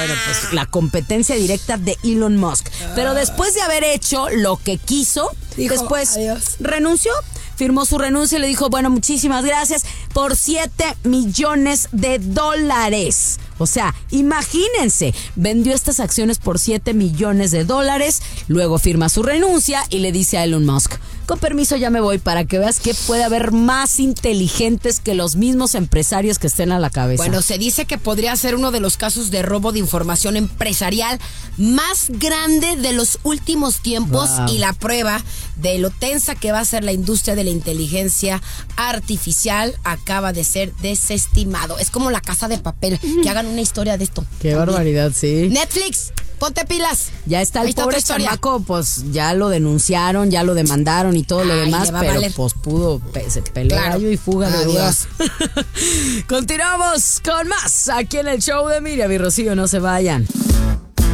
Bueno, pues la competencia directa de Elon Musk. Pero después de haber hecho lo que quiso, dijo, después adiós. renunció. Firmó su renuncia y le dijo, bueno, muchísimas gracias por $7 millones. O sea, imagínense, vendió estas acciones por $7 millones. Luego firma su renuncia y le dice a Elon Musk, con permiso ya me voy, para que veas que puede haber más inteligentes que los mismos empresarios que estén a la cabeza. Bueno, se dice que podría ser uno de los casos de robo de información empresarial más grande de los últimos tiempos. Wow. Y la prueba de lo tensa que va a ser la industria de la inteligencia artificial acaba de ser desestimado. Es como La Casa de Papel, que hagan una historia de esto. Qué también. barbaridad, sí. Netflix, ponte pilas. Ya está el Ahí está pobre otra historia. chamaco, pues ya lo denunciaron, ya lo demandaron y todo lo Ay, demás, le va a pero valer. pues pudo, se peleó Claro. gallo y fuga de Adiós. dudas. Continuamos con más aquí en el show de Miriam y Rocío, no se vayan.